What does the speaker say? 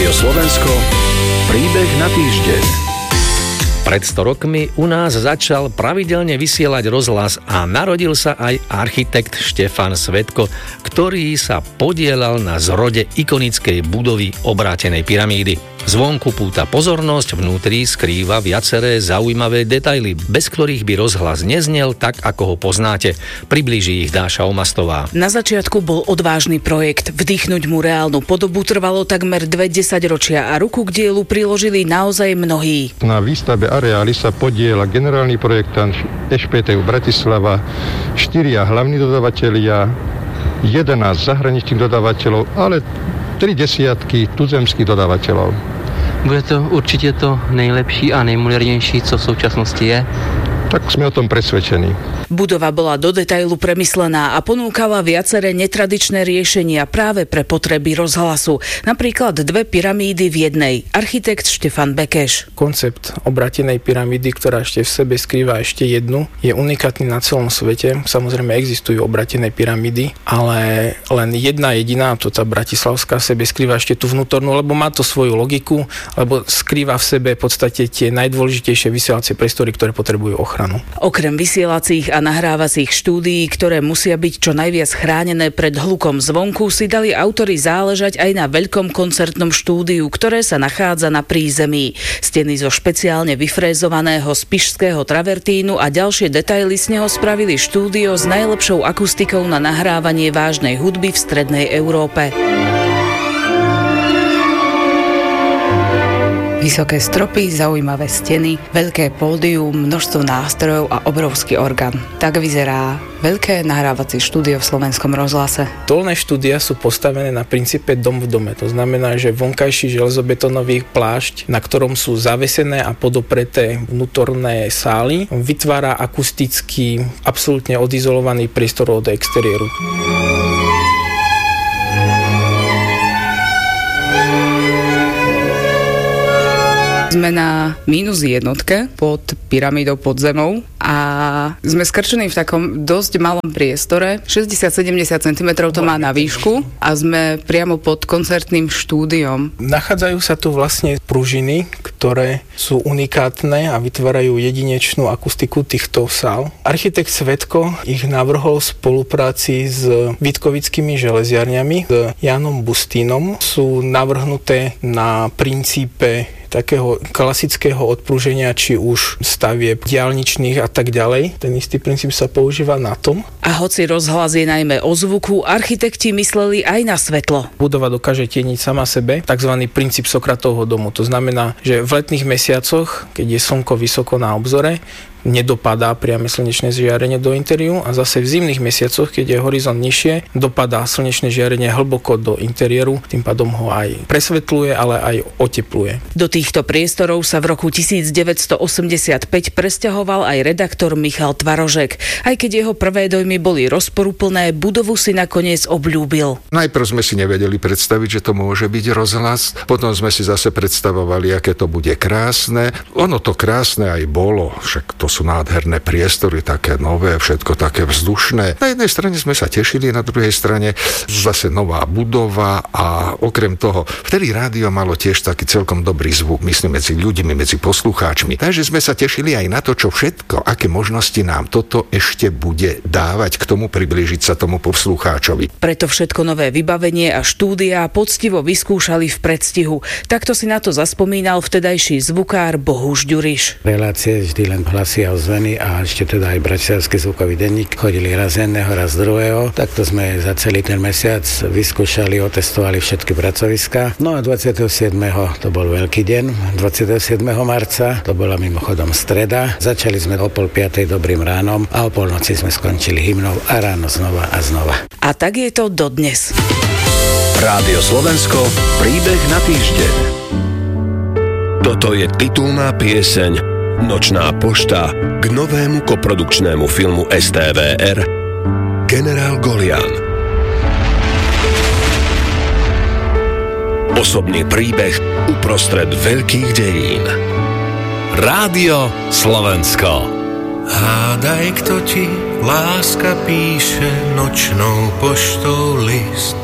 Rádio Slovensko, príbeh na týždeň. Pred 100 rokmi u nás začal pravidelne vysielať rozhlas a narodil sa aj architekt Štefan Svetko, ktorý sa podieľal na zrode ikonickej budovy obrátenej pyramídy. Zvonku púta pozornosť, vnútri skrýva viaceré zaujímavé detaily, bez ktorých by rozhlas neznel tak, ako ho poznáte. Priblíži ich Dáša Omastová. Na začiatku bol odvážny projekt. Vdýchnuť mu reálnu podobu trvalo takmer 2 desaťročia a ruku k dielu priložili naozaj mnohí. Na výstavbe areály sa podieľa generálny projektant ŠPTU Bratislava, 4 hlavní dodavatelia, 11 zahraničných dodavateľov, ale 3 desiatky tuzemských dodavateľov. Bude to určitě to nejlepší a nejmodernější, co v současnosti je. Tak sme o tom presvedčení. Budova bola do detailu premyslená a ponúkala viaceré netradičné riešenia práve pre potreby rozhlasu. Napríklad 2 pyramídy v jednej. Architekt Štefan Bekeš. Koncept obrátenej pyramídy, ktorá ešte v sebe skrýva ešte jednu, je unikátny na celom svete. Samozrejme existujú obrátené pyramídy, ale len jedna jediná, to tá bratislavská, v sebe skrýva ešte tú vnútornú, lebo má to svoju logiku, lebo skrýva v sebe v podstate tie najdôležitejšie vysielacie priestory, ktoré potrebujú ochranu. Okrem vysielacích a nahrávacích štúdií, ktoré musia byť čo najviac chránené pred hlukom zvonku, si dali autori záležať aj na veľkom koncertnom štúdiu, ktoré sa nachádza na prízemí. Steny zo špeciálne vyfrézovaného spišského travertínu a ďalšie detaily z neho spravili štúdio s najlepšou akustikou na nahrávanie vážnej hudby v strednej Európe. Vysoké stropy, zaujímavé steny, veľké pódium, množstvo nástrojov a obrovský orgán. Tak vyzerá veľké nahrávacie štúdio v Slovenskom rozhlase. Dolné štúdia sú postavené na princípe dom v dome. To znamená, že vonkajší železobetonový plášť, na ktorom sú zavesené a podopreté vnútorné sály, vytvára akusticky absolútne odizolovaný priestor od exteriéru. Sme na -1 pod pyramídou pod zemou a sme skrčení v takom dosť malom priestore. 60-70 cm to má na výšku a sme priamo pod koncertným štúdiom. Nachádzajú sa tu vlastne pružiny, ktoré sú unikátne a vytvárajú jedinečnú akustiku týchto sál. Architekt Svetko ich navrhol v spolupráci s Vítkovickými železiarňami, s Jánom Bustínom. Sú navrhnuté na princípe takého klasického odpruženia, či už stavieb diaľničných a tak ďalej. Ten istý princíp sa používa na tom. A hoci rozhlas je najmä o zvuku, architekti mysleli aj na svetlo. Budova dokáže tieniť sama sebe, takzvaný princíp Sokratovho domu. To znamená, že v letných mesiacoch, keď je slnko vysoko na obzore, nedopadá priame slnečné žiarenie do interiéru a zase v zimných mesiacoch, keď je horizont nižšie, dopadá slnečné žiarenie hlboko do interiéru, tým pádom ho aj presvetľuje, ale aj otepluje. Do týchto priestorov sa v roku 1985 presťahoval aj redaktor Michal Tvarožek. Aj keď jeho prvé dojmy boli rozporuplné, budovu si nakoniec obľúbil. Najprv sme si nevedeli predstaviť, že to môže byť rozhlas, potom sme si zase predstavovali, aké to bude krásne. Ono to krásne aj bolo, však to sú nádherné priestory, také nové, všetko také vzdušné. Na jednej strane sme sa tešili, na druhej strane zase nová budova a okrem toho, vtedy rádio malo tiež taký celkom dobrý zvuk, myslím, medzi ľuďmi, medzi poslucháčmi. Takže sme sa tešili aj na to, čo všetko, aké možnosti nám toto ešte bude dávať, k tomu priblížiť sa tomu poslucháčovi. Preto všetko nové vybavenie a štúdia poctivo vyskúšali v predstihu. Takto si na to zaspomínal vtedajší zvukár Bohuš Ďuriš. Relácie vždy len hlasy a ozveny a ešte teda aj bratislavský zvukový denník chodili raz jedného, raz druhého. Takto sme za celý ten mesiac vyskúšali, otestovali všetky pracoviská. No a 27. to bol veľký deň, 27. marca, to bola mimochodom streda. Začali sme o 4:30 dobrým ránom a o polnoci sme skončili hymnou a ráno znova a znova. A tak je to dodnes. Rádio Slovensko, príbeh na týždeň. Toto je titulná pieseň Nočná pošta k novému koprodukčnému filmu STVR Generál Golian. Osobný príbeh uprostred veľkých dejín. Rádio Slovensko. Hádaj, kto ti láska píše nočnou poštou list.